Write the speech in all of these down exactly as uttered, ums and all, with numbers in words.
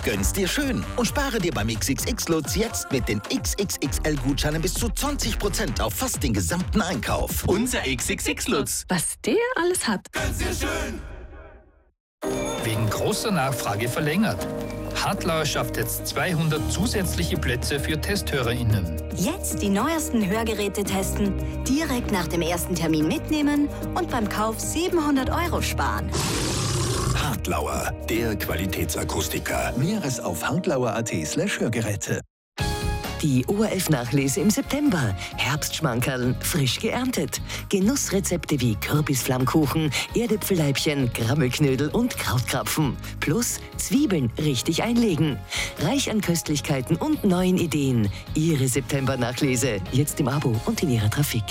Gönn's dir schön und spare dir beim X X X-Lutz jetzt mit den X X X L-Gutscheinen bis zu zwanzig Prozent auf fast den gesamten Einkauf. Unser X X X-Lutz. Was der alles hat. Gönn's dir schön. Wegen großer Nachfrage verlängert. Hartlauer schafft jetzt zweihundert zusätzliche Plätze für TesthörerInnen. Jetzt die neuesten Hörgeräte testen, direkt nach dem ersten Termin mitnehmen und beim Kauf siebenhundert Euro sparen. Hartlauer, der Qualitätsakustiker. Mehres auf hartlauer punkt at slash Hörgeräte. Die O R F-Nachlese im September. Herbstschmankerln, frisch geerntet. Genussrezepte wie Kürbisflammkuchen, Erdäpfelleibchen, Grammelknödel und Krautkrapfen. Plus Zwiebeln richtig einlegen. Reich an Köstlichkeiten und neuen Ideen. Ihre September-Nachlese. Jetzt im Abo und in Ihrer Trafik.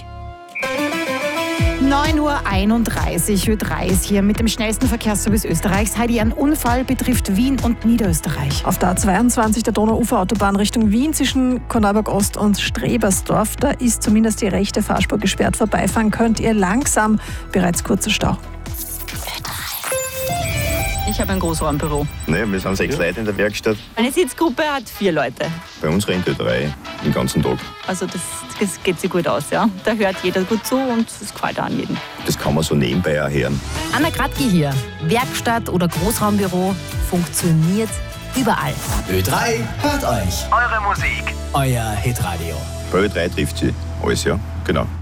neun Uhr einunddreißig, Ö drei ist hier mit dem schnellsten Verkehrsservice Österreichs. Heidi, ein Unfall betrifft Wien und Niederösterreich. Auf der A zweiundzwanzig der Donauuferautobahn Richtung Wien zwischen Korneuburg Ost und Strebersdorf, da ist zumindest die rechte Fahrspur gesperrt. Vorbeifahren könnt ihr langsam, bereits kurzer Stau. Ich habe ein Großraumbüro. Naja, wir sind sechs Leute in der Werkstatt. Meine Sitzgruppe hat vier Leute. Bei uns rennt Ö drei den ganzen Tag. Also das, das geht sich gut aus, ja. Da hört jeder gut zu und es gefällt auch an jedem. Das kann man so nebenbei auch hören. Anna Kratke hier. Werkstatt oder Großraumbüro funktioniert überall. Ö drei hört euch. Eure Musik. Euer Hitradio. Bei Ö drei trifft sie alles, ja, genau.